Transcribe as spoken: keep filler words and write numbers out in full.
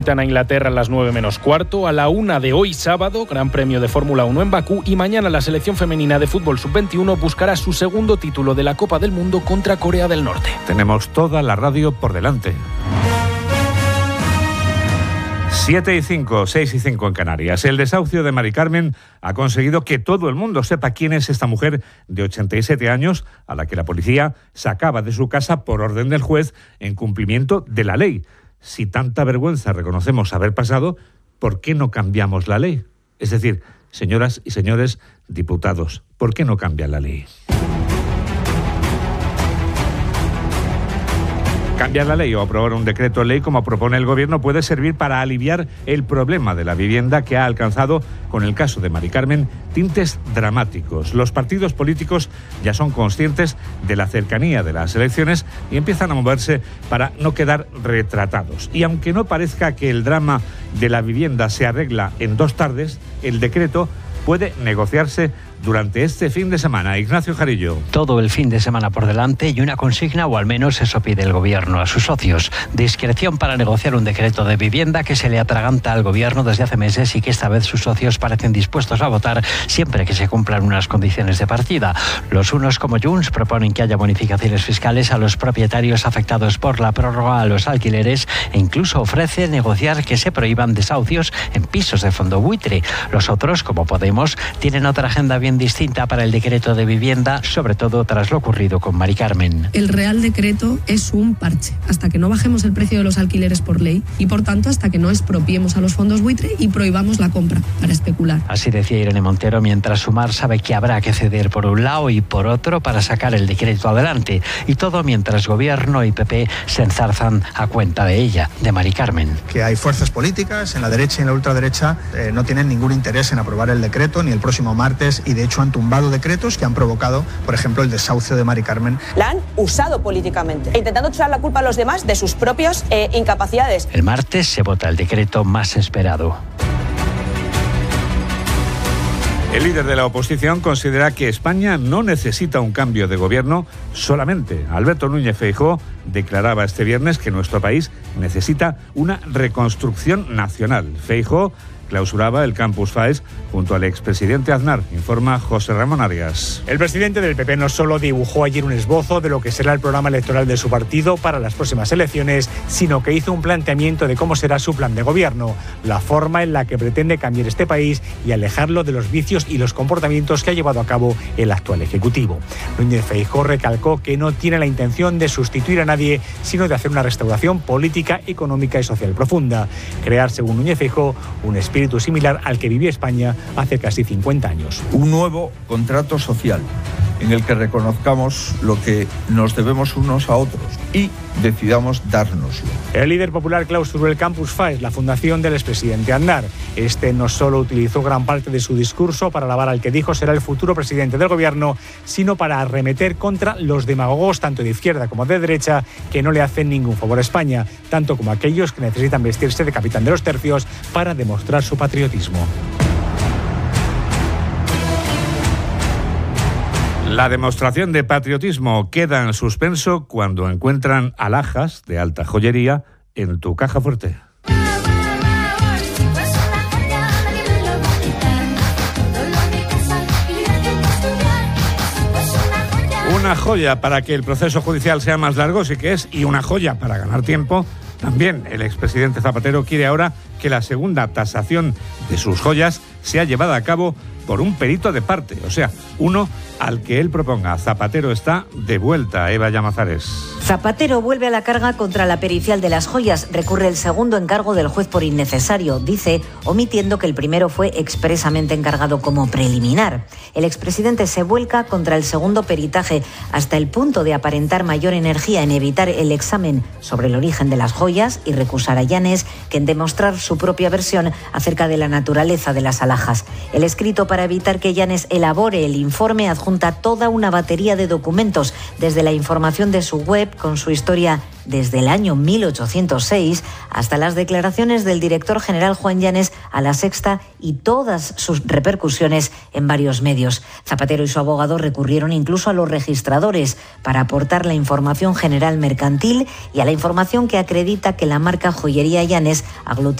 A Inglaterra a las nueve menos cuarto, a la una de hoy sábado, Gran Premio de Fórmula uno en Bakú, y mañana la selección femenina de fútbol sub veintiuno buscará su segundo título de la Copa del Mundo contra Corea del Norte. Tenemos toda la radio por delante. siete y cinco, seis y cinco en Canarias. El desahucio de Mari Carmen ha conseguido que todo el mundo sepa quién es esta mujer de ochenta y siete años a la que la policía sacaba de su casa por orden del juez en cumplimiento de la ley. Si tanta vergüenza reconocemos haber pasado, ¿por qué no cambiamos la ley? Es decir, señoras y señores diputados, ¿por qué no cambian la ley? Cambiar la ley o aprobar un decreto ley como propone el Gobierno puede servir para aliviar el problema de la vivienda que ha alcanzado, con el caso de Mari Carmen, tintes dramáticos. Los partidos políticos ya son conscientes de la cercanía de las elecciones y empiezan a moverse para no quedar retratados. Y aunque no parezca que el drama de la vivienda se arregla en dos tardes, el decreto puede negociarse durante este fin de semana. Ignacio Jarillo. Todo el fin de semana por delante y una consigna, o al menos eso pide el Gobierno a sus socios. Discreción para negociar un decreto de vivienda que se le atraganta al Gobierno desde hace meses y que esta vez sus socios parecen dispuestos a votar siempre que se cumplan unas condiciones de partida. Los unos, como Junts, proponen que haya bonificaciones fiscales a los propietarios afectados por la prórroga a los alquileres e incluso ofrece negociar que se prohíban desahucios en pisos de fondo buitre. Los otros, como Podemos, tienen otra agenda bien distinta para el decreto de vivienda, sobre todo tras lo ocurrido con Mari Carmen. El Real Decreto es un parche, hasta que no bajemos el precio de los alquileres por ley y, por tanto, hasta que no expropiemos a los fondos buitre y prohibamos la compra para especular. Así decía Irene Montero, mientras Sumar sabe que habrá que ceder por un lado y por otro para sacar el decreto adelante. Y todo mientras Gobierno y P P se enzarzan a cuenta de ella, de Mari Carmen. Que hay fuerzas políticas en la derecha y en la ultraderecha eh, no tienen ningún interés en aprobar el decreto ni el próximo martes, y de hecho han tumbado decretos que han provocado, por ejemplo, el desahucio de Mari Carmen. La han usado políticamente, intentando echar la culpa a los demás de sus propias eh, incapacidades. El martes se vota el decreto más esperado. El líder de la oposición considera que España no necesita un cambio de gobierno solamente. Alberto Núñez Feijóo declaraba este viernes que nuestro país necesita una reconstrucción nacional. Feijóo clausuraba el Campus Faes junto al expresidente Aznar, informa José Ramón Arias. El presidente del P P no solo dibujó ayer un esbozo de lo que será el programa electoral de su partido para las próximas elecciones, sino que hizo un planteamiento de cómo será su plan de gobierno, la forma en la que pretende cambiar este país y alejarlo de los vicios y los comportamientos que ha llevado a cabo el actual Ejecutivo. Núñez Feijóo recalcó que no tiene la intención de sustituir a nadie, sino de hacer una restauración política, económica y social profunda. Crear, según Núñez Feijóo, un espíritu similar al que vivió España hace casi cincuenta años. Un nuevo contrato social en el que reconozcamos lo que nos debemos unos a otros y decidamos dárnoslo. El líder popular clausuró el Campus Faes, la fundación del expresidente Aznar. Este no solo utilizó gran parte de su discurso para alabar al que dijo será el futuro presidente del gobierno, sino para arremeter contra los demagogos, tanto de izquierda como de derecha, que no le hacen ningún favor a España, tanto como aquellos que necesitan vestirse de capitán de los tercios para demostrar su patriotismo. La demostración de patriotismo queda en suspenso cuando encuentran alhajas de alta joyería en tu caja fuerte. Una joya para que el proceso judicial sea más largo, sí que es, y una joya para ganar tiempo también. El expresidente Zapatero quiere ahora que la segunda tasación de sus joyas sea llevada a cabo por un perito de parte, o sea, uno al que él proponga. Zapatero está de vuelta. Eva Llamazares. Zapatero vuelve a la carga contra la pericial de las joyas. Recurre el segundo encargo del juez por innecesario, dice, omitiendo que el primero fue expresamente encargado como preliminar. El expresidente se vuelca contra el segundo peritaje hasta el punto de aparentar mayor energía en evitar el examen sobre el origen de las joyas y recusar a Llanes que en demostrar su propia versión acerca de la naturaleza de las alhajas. El escrito para para evitar que Llanes elabore el informe, adjunta toda una batería de documentos, desde la información de su web con su historia desde el año mil ochocientos seis hasta las declaraciones del director general Juan Llanes a La Sexta y todas sus repercusiones en varios medios. Zapatero y su abogado recurrieron incluso a los registradores para aportar la información general mercantil y a la información que acredita que la marca Joyería Llanes aglutina